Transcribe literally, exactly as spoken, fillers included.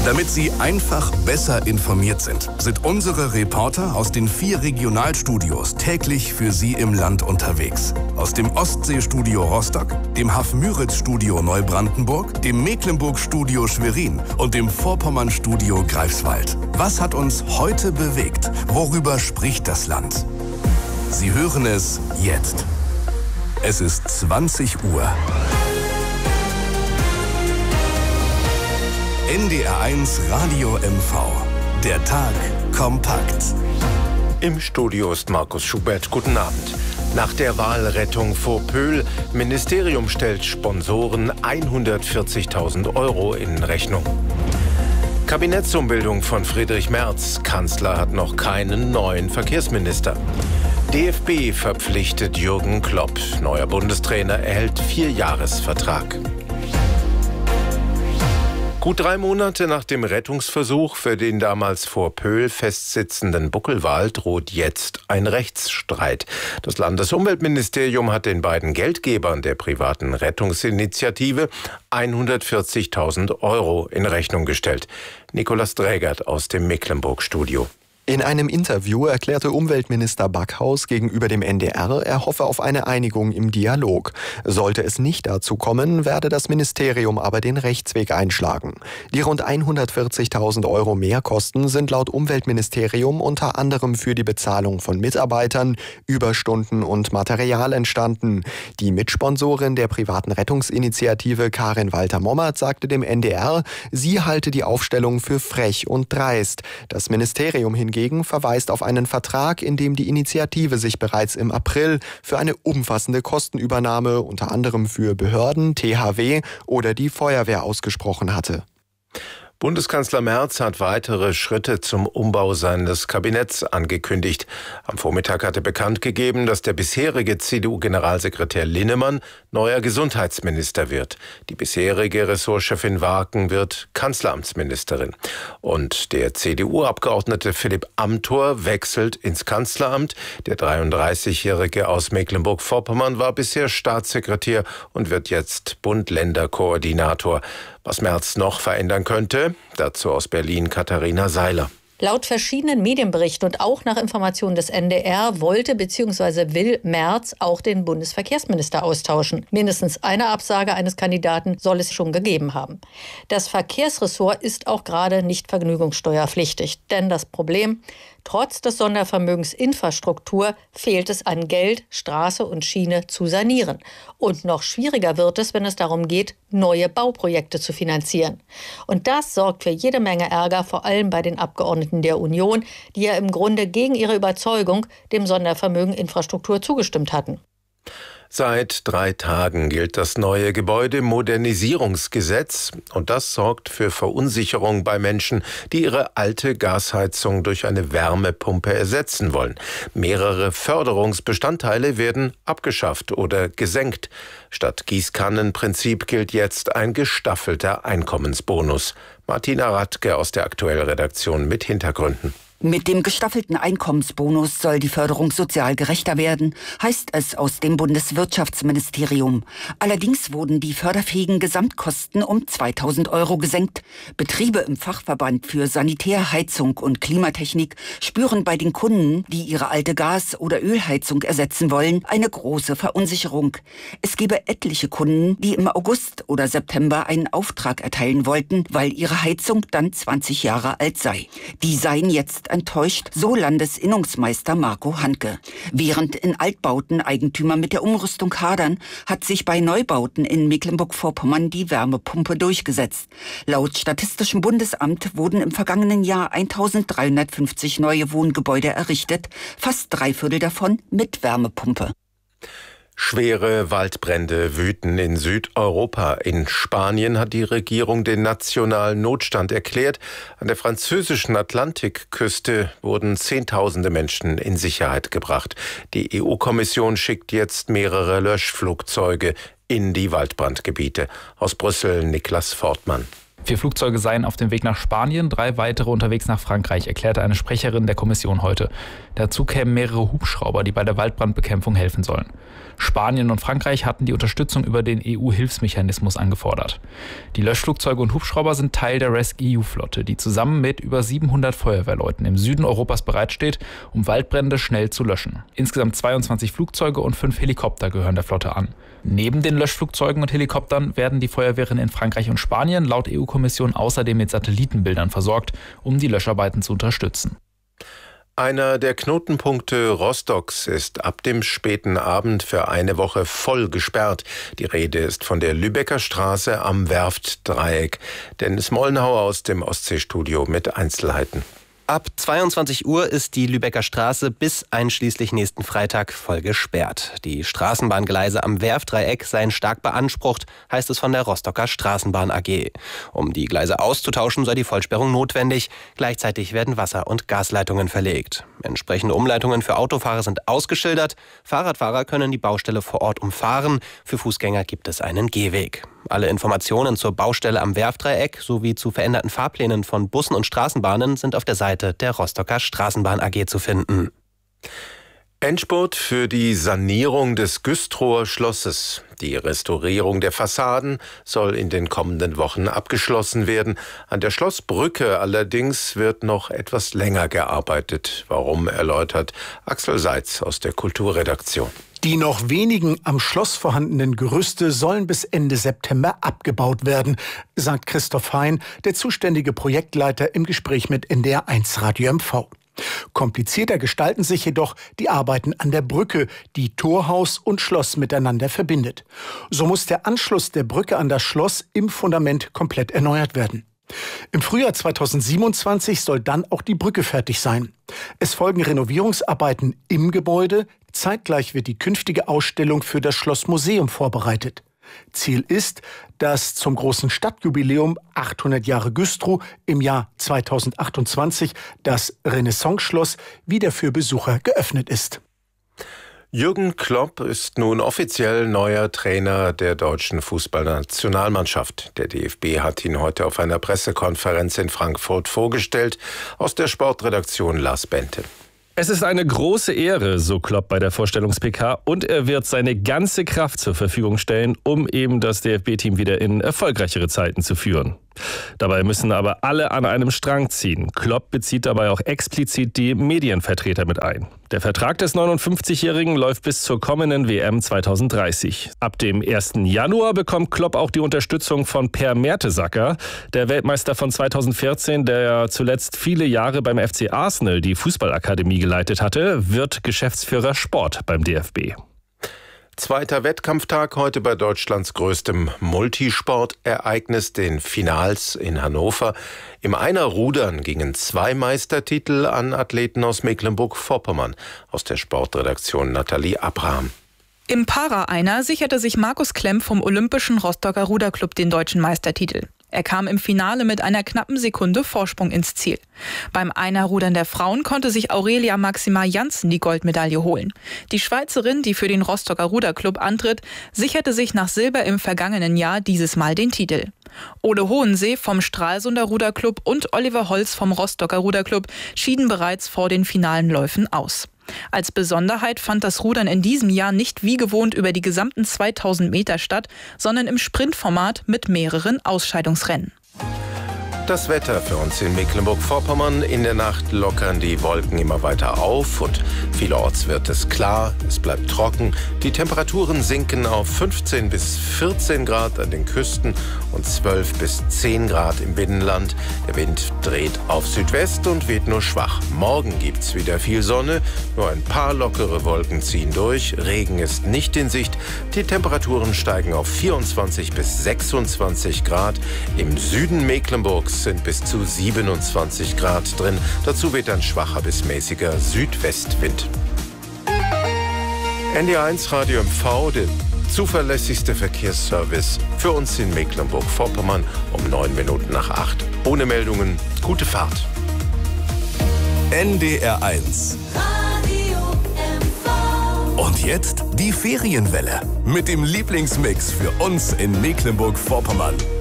Damit Sie einfach besser informiert sind, sind unsere Reporter aus den vier Regionalstudios täglich für Sie im Land unterwegs. Aus dem Ostseestudio Rostock, dem Hafmüritz-Studio Neubrandenburg, dem Mecklenburg-Studio Schwerin und dem Vorpommern-Studio Greifswald. Was hat uns heute bewegt? Worüber spricht das Land? Sie hören es jetzt. Es ist zwanzig Uhr. N D R eins Radio M V. Der Tag kompakt. Im Studio ist Markus Schubert. Guten Abend. Nach der Wahlrettung vor Pöhl, Ministerium stellt Sponsoren hundertvierzigtausend Euro in Rechnung. Kabinettsumbildung von Friedrich Merz. Kanzler hat noch keinen neuen Verkehrsminister. D F B verpflichtet Jürgen Klopp. Neuer Bundestrainer erhält Vierjahresvertrag. Gut drei Monate nach dem Rettungsversuch für den damals vor Pöhl festsitzenden Buckelwal droht jetzt ein Rechtsstreit. Das Landesumweltministerium hat den beiden Geldgebern der privaten Rettungsinitiative hundertvierzigtausend Euro in Rechnung gestellt. Nikolaus Drägert aus dem Mecklenburg-Studio. In einem Interview erklärte Umweltminister Backhaus gegenüber dem N D R, er hoffe auf eine Einigung im Dialog. Sollte es nicht dazu kommen, werde das Ministerium aber den Rechtsweg einschlagen. Die rund hundertvierzigtausend Euro Mehrkosten sind laut Umweltministerium unter anderem für die Bezahlung von Mitarbeitern, Überstunden und Material entstanden. Die Mitsponsorin der privaten Rettungsinitiative Karin Walter-Mommert sagte dem N D R, sie halte die Aufstellung für frech und dreist. Das Ministerium hingegen verweist auf einen Vertrag, in dem die Initiative sich bereits im April für eine umfassende Kostenübernahme unter anderem für Behörden, T H W oder die Feuerwehr ausgesprochen hatte. Bundeskanzler Merz hat weitere Schritte zum Umbau seines Kabinetts angekündigt. Am Vormittag hat er bekannt gegeben, dass der bisherige C D U-Generalsekretär Linnemann neuer Gesundheitsminister wird. Die bisherige Ressortchefin Warken wird Kanzleramtsministerin. Und der C D U-Abgeordnete Philipp Amthor wechselt ins Kanzleramt. Der dreiunddreißigjährige aus Mecklenburg-Vorpommern war bisher Staatssekretär und wird jetzt Bund-Länder-Koordinator. Was Merz noch verändern könnte, dazu aus Berlin Katharina Seiler. Laut verschiedenen Medienberichten und auch nach Informationen des N D R wollte bzw. will Merz auch den Bundesverkehrsminister austauschen. Mindestens eine Absage eines Kandidaten soll es schon gegeben haben. Das Verkehrsressort ist auch gerade nicht vergnügungssteuerpflichtig. Denn das Problem, trotz des Sondervermögens Infrastruktur fehlt es an Geld, Straße und Schiene zu sanieren. Und noch schwieriger wird es, wenn es darum geht, neue Bauprojekte zu finanzieren. Und das sorgt für jede Menge Ärger, vor allem bei den Abgeordneten der Union, die ja im Grunde gegen ihre Überzeugung dem Sondervermögen Infrastruktur zugestimmt hatten. Seit drei Tagen gilt das neue Gebäudemodernisierungsgesetz und das sorgt für Verunsicherung bei Menschen, die ihre alte Gasheizung durch eine Wärmepumpe ersetzen wollen. Mehrere Förderungsbestandteile werden abgeschafft oder gesenkt. Statt Gießkannenprinzip gilt jetzt ein gestaffelter Einkommensbonus. Martina Radke aus der Aktuell-Redaktion mit Hintergründen. Mit dem gestaffelten Einkommensbonus soll die Förderung sozial gerechter werden, heißt es aus dem Bundeswirtschaftsministerium. Allerdings wurden die förderfähigen Gesamtkosten um zweitausend Euro gesenkt. Betriebe im Fachverband für Sanitär, Heizung und Klimatechnik spüren bei den Kunden, die ihre alte Gas- oder Ölheizung ersetzen wollen, eine große Verunsicherung. Es gebe etliche Kunden, die im August oder September einen Auftrag erteilen wollten, weil ihre Heizung dann zwanzig Jahre alt sei. Die seien jetzt enttäuscht, so Landesinnungsmeister Marco Hanke. Während in Altbauten Eigentümer mit der Umrüstung hadern, hat sich bei Neubauten in Mecklenburg-Vorpommern die Wärmepumpe durchgesetzt. Laut Statistischem Bundesamt wurden im vergangenen Jahr eintausenddreihundertfünfzig neue Wohngebäude errichtet, fast drei Viertel davon mit Wärmepumpe. Schwere Waldbrände wüten in Südeuropa. In Spanien hat die Regierung den nationalen Notstand erklärt. An der französischen Atlantikküste wurden Zehntausende Menschen in Sicherheit gebracht. Die E U-Kommission schickt jetzt mehrere Löschflugzeuge in die Waldbrandgebiete. Aus Brüssel Niklas Fortmann. Vier Flugzeuge seien auf dem Weg nach Spanien, drei weitere unterwegs nach Frankreich, erklärte eine Sprecherin der Kommission heute. Dazu kämen mehrere Hubschrauber, die bei der Waldbrandbekämpfung helfen sollen. Spanien und Frankreich hatten die Unterstützung über den E U-Hilfsmechanismus angefordert. Die Löschflugzeuge und Hubschrauber sind Teil der rescEU-E U-Flotte, die zusammen mit über siebenhundert Feuerwehrleuten im Süden Europas bereitsteht, um Waldbrände schnell zu löschen. Insgesamt zweiundzwanzig Flugzeuge und fünf Helikopter gehören der Flotte an. Neben den Löschflugzeugen und Helikoptern werden die Feuerwehren in Frankreich und Spanien laut E U-Kommission außerdem mit Satellitenbildern versorgt, um die Löscharbeiten zu unterstützen. Einer der Knotenpunkte Rostocks ist ab dem späten Abend für eine Woche voll gesperrt. Die Rede ist von der Lübecker Straße am Werftdreieck. Dennis Mollenhauer aus dem Ostseestudio mit Einzelheiten. Ab zweiundzwanzig Uhr ist die Lübecker Straße bis einschließlich nächsten Freitag voll gesperrt. Die Straßenbahngleise am Werftdreieck seien stark beansprucht, heißt es von der Rostocker Straßenbahn A G. Um die Gleise auszutauschen, sei die Vollsperrung notwendig. Gleichzeitig werden Wasser- und Gasleitungen verlegt. Entsprechende Umleitungen für Autofahrer sind ausgeschildert. Fahrradfahrer können die Baustelle vor Ort umfahren. Für Fußgänger gibt es einen Gehweg. Alle Informationen zur Baustelle am Werftdreieck sowie zu veränderten Fahrplänen von Bussen und Straßenbahnen sind auf der Seite der Rostocker Straßenbahn A G zu finden. Endspurt für die Sanierung des Güstrower Schlosses. Die Restaurierung der Fassaden soll in den kommenden Wochen abgeschlossen werden. An der Schlossbrücke allerdings wird noch etwas länger gearbeitet. Warum, erläutert Axel Seitz aus der Kulturredaktion. Die noch wenigen am Schloss vorhandenen Gerüste sollen bis Ende September abgebaut werden, sagt Christoph Hein, der zuständige Projektleiter, im Gespräch mit N D R eins Radio M V. Komplizierter gestalten sich jedoch die Arbeiten an der Brücke, die Torhaus und Schloss miteinander verbindet. So muss der Anschluss der Brücke an das Schloss im Fundament komplett erneuert werden. Im Frühjahr zweitausendsiebenundzwanzig soll dann auch die Brücke fertig sein. Es folgen Renovierungsarbeiten im Gebäude. Zeitgleich wird die künftige Ausstellung für das Schlossmuseum vorbereitet. Ziel ist, dass zum großen Stadtjubiläum achthundert Jahre Güstrow im Jahr zweitausendachtundzwanzig das Renaissance-Schloss wieder für Besucher geöffnet ist. Jürgen Klopp ist nun offiziell neuer Trainer der deutschen Fußballnationalmannschaft. Der D F B hat ihn heute auf einer Pressekonferenz in Frankfurt vorgestellt. Aus der Sportredaktion Lars Bente. Es ist eine große Ehre, so Klopp bei der Vorstellungs-P K, und er wird seine ganze Kraft zur Verfügung stellen, um eben das D F B-Team wieder in erfolgreichere Zeiten zu führen. Dabei müssen aber alle an einem Strang ziehen. Klopp bezieht dabei auch explizit die Medienvertreter mit ein. Der Vertrag des neunundfünfzigjährigen läuft bis zur kommenden W M zweitausenddreißig. Ab dem ersten Januar bekommt Klopp auch die Unterstützung von Per Mertesacker, der Weltmeister von zweitausendvierzehn, der zuletzt viele Jahre beim F C Arsenal die Fußballakademie geleitet hatte, wird Geschäftsführer Sport beim D F B. Zweiter Wettkampftag heute bei Deutschlands größtem Multisportereignis, den Finals in Hannover. Im Einerrudern gingen zwei Meistertitel an Athleten aus Mecklenburg-Vorpommern. Aus der Sportredaktion Nathalie Abraham. Im Para-Einer sicherte sich Markus Klemm vom Olympischen Rostocker Ruderclub den deutschen Meistertitel. Er kam im Finale mit einer knappen Sekunde Vorsprung ins Ziel. Beim Einerrudern der Frauen konnte sich Aurelia Maxima Janssen die Goldmedaille holen. Die Schweizerin, die für den Rostocker Ruderclub antritt, sicherte sich nach Silber im vergangenen Jahr dieses Mal den Titel. Ole Hohensee vom Stralsunder Ruderclub und Oliver Holz vom Rostocker Ruderclub schieden bereits vor den finalen Läufen aus. Als Besonderheit fand das Rudern in diesem Jahr nicht wie gewohnt über die gesamten zweitausend Meter statt, sondern im Sprintformat mit mehreren Ausscheidungsrennen. Das Wetter für uns in Mecklenburg-Vorpommern. In der Nacht lockern die Wolken immer weiter auf und vielerorts wird es klar. Es bleibt trocken. Die Temperaturen sinken auf fünfzehn bis vierzehn Grad an den Küsten und zwölf bis zehn Grad im Binnenland. Der Wind dreht auf Südwest und weht nur schwach. Morgen gibt's wieder viel Sonne. Nur ein paar lockere Wolken ziehen durch. Regen ist nicht in Sicht. Die Temperaturen steigen auf vierundzwanzig bis sechsundzwanzig Grad. Im Süden Mecklenburgs sind bis zu siebenundzwanzig Grad drin. Dazu weht ein schwacher bis mäßiger Südwestwind. N D R eins Radio M V, der zuverlässigste Verkehrsservice für uns in Mecklenburg-Vorpommern um neun Minuten nach acht. Ohne Meldungen, gute Fahrt. N D R eins. Radio M V. Und jetzt die Ferienwelle mit dem Lieblingsmix für uns in Mecklenburg-Vorpommern.